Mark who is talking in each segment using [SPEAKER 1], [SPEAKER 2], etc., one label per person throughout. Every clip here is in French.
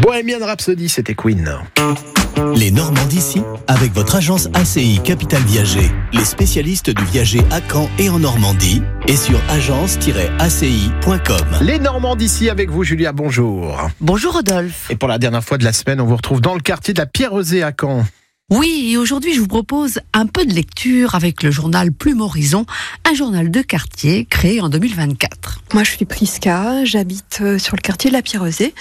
[SPEAKER 1] Bohemian Rhapsody, c'était Queen.
[SPEAKER 2] Les Normands d'ici, avec votre agence ACI Capital Viager, les spécialistes du viager à Caen et en Normandie, et sur agence-aci.com.
[SPEAKER 1] Les Normands d'ici avec vous, Julia, bonjour.
[SPEAKER 3] Bonjour Rodolphe.
[SPEAKER 1] Et pour la dernière fois de la semaine, on vous retrouve dans le quartier de la Pierre-Rosée à Caen.
[SPEAKER 3] Oui, et aujourd'hui je vous propose un peu de lecture avec le journal Plume Horizon, un journal de quartier créé en 2024.
[SPEAKER 4] Moi je suis Prisca, j'habite sur le quartier de la Pierre-Rosée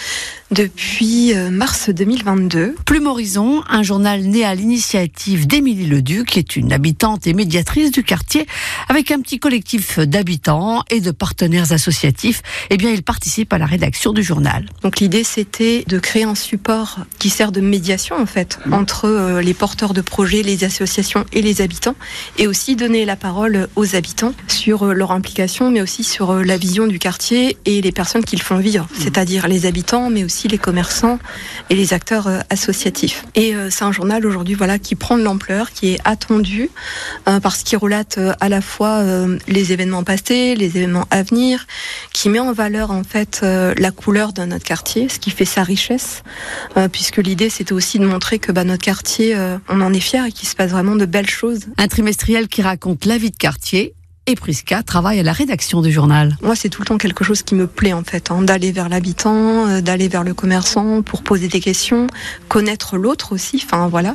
[SPEAKER 4] depuis mars 2022.
[SPEAKER 3] Plume Horizon, un journal né à l'initiative d'Émilie Leduc, qui est une habitante et médiatrice du quartier, avec un petit collectif d'habitants et de partenaires associatifs. Eh bien, il participe à la rédaction du journal.
[SPEAKER 4] Donc l'idée c'était de créer un support qui sert de médiation en fait entre les porteurs de projets, les associations et les habitants, et aussi donner la parole aux habitants sur leur implication, mais aussi sur la vision du quartier et les personnes qui le font vivre, c'est-à-dire les habitants, mais aussi les commerçants et les acteurs associatifs. Et c'est un journal aujourd'hui qui prend de l'ampleur, qui est attendu parce qu'il relate à la fois les événements passés, les événements à venir, qui met en valeur en fait la couleur de notre quartier, ce qui fait sa richesse, puisque l'idée c'était aussi de montrer que notre quartier, on en est fiers et qu'il se passe vraiment de belles choses.
[SPEAKER 3] Un trimestriel qui raconte la vie de quartier. Et Prisca travaille à la rédaction du journal.
[SPEAKER 4] Moi, c'est tout le temps quelque chose qui me plaît en fait, d'aller vers l'habitant, d'aller vers le commerçant pour poser des questions, connaître l'autre aussi,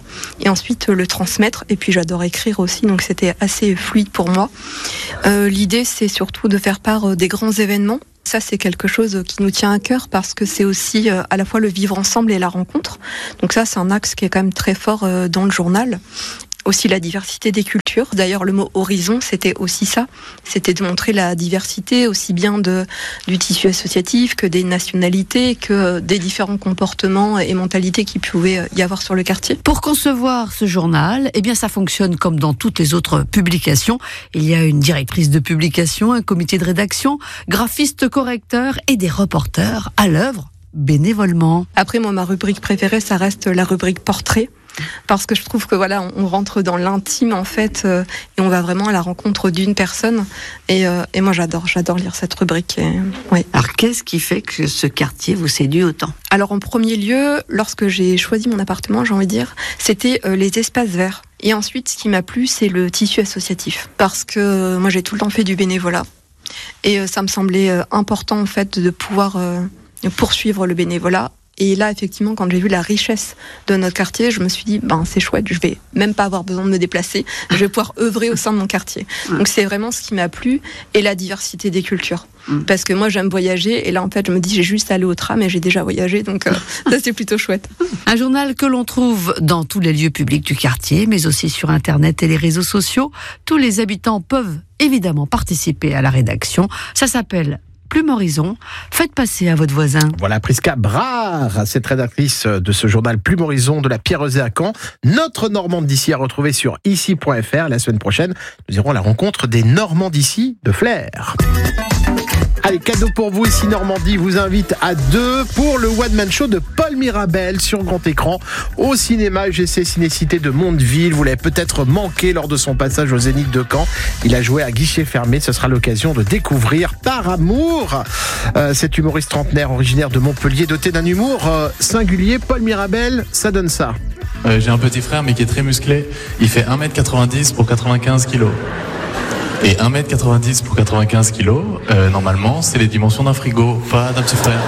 [SPEAKER 4] et ensuite le transmettre. Et puis j'adore écrire aussi, donc c'était assez fluide pour moi. L'idée, c'est surtout de faire part des grands événements. Ça, c'est quelque chose qui nous tient à cœur parce que c'est aussi à la fois le vivre ensemble et la rencontre. Donc ça, c'est un axe qui est quand même très fort dans le journal. Aussi la diversité des cultures. D'ailleurs, le mot horizon, c'était aussi ça. C'était de montrer la diversité aussi bien du tissu associatif que des nationalités, que des différents comportements et mentalités qu'il pouvait y avoir sur le quartier.
[SPEAKER 3] Pour concevoir ce journal, ça fonctionne comme dans toutes les autres publications. Il y a une directrice de publication, un comité de rédaction, graphiste correcteur et des reporters à l'œuvre bénévolement.
[SPEAKER 4] Après, moi, ma rubrique préférée, ça reste la rubrique portrait. Parce que je trouve que on rentre dans l'intime en fait et on va vraiment à la rencontre d'une personne et moi j'adore lire cette rubrique. Oui.
[SPEAKER 3] Alors qu'est-ce qui fait que ce quartier vous séduit autant ?
[SPEAKER 4] Alors en premier lieu, lorsque j'ai choisi mon appartement, j'ai envie de dire, c'était les espaces verts. Et ensuite, ce qui m'a plu, c'est le tissu associatif. Parce que moi j'ai tout le temps fait du bénévolat et ça me semblait important en fait de pouvoir poursuivre le bénévolat. Et là, effectivement, quand j'ai vu la richesse de notre quartier, je me suis dit, c'est chouette, je vais même pas avoir besoin de me déplacer, je vais pouvoir œuvrer au sein de mon quartier. Donc c'est vraiment ce qui m'a plu, et la diversité des cultures. Parce que moi, j'aime voyager, et là, en fait, je me dis, j'ai juste allé au tram, et j'ai déjà voyagé, donc ça, c'est plutôt chouette.
[SPEAKER 3] Un journal que l'on trouve dans tous les lieux publics du quartier, mais aussi sur Internet et les réseaux sociaux. Tous les habitants peuvent évidemment participer à la rédaction. Ça s'appelle Plume Horizon, faites passer à votre voisin.
[SPEAKER 1] Voilà Prisca Brard, cette rédactrice de ce journal Plume Horizon de la Pierre-Rosée à Caen. Notre Normande d'ici à retrouver sur ici.fr. La semaine prochaine, nous irons à la rencontre des Normands d'ici de Flers. Allez, cadeau pour vous, ici Normandie vous invite à 2 pour le One Man Show de Paul Mirabel sur grand écran au cinéma UGC Cinécité de Mondeville. Vous l'avez peut-être manqué lors de son passage au Zénith de Caen. Il a joué à guichet fermé, ce sera l'occasion de découvrir Par amour. Cet humoriste trentenaire originaire de Montpellier, doté d'un humour singulier. Paul Mirabel, ça donne ça.
[SPEAKER 5] J'ai un petit frère mais qui est très musclé. Il fait 1m90 pour 95 kilos. Et 1m90 pour 95 kilos, normalement, c'est les dimensions d'un frigo, pas d'un petit frère.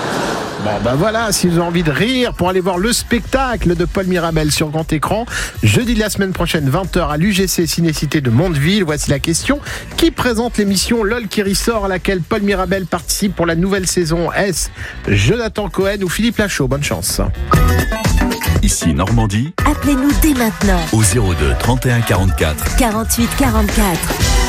[SPEAKER 1] Bon, voilà, si vous avez envie de rire pour aller voir le spectacle de Paul Mirabel sur grand écran, jeudi de la semaine prochaine, 20h à l'UGC Cinécité de Mondeville. Voici la question. Qui présente l'émission LOL qui ressort à laquelle Paul Mirabel participe pour la nouvelle saison? Est-ce Jonathan Cohen ou Philippe Lachaud? Bonne chance.
[SPEAKER 2] Ici Normandie.
[SPEAKER 6] Appelez-nous dès maintenant
[SPEAKER 2] Au 02 31 44
[SPEAKER 6] 48 44.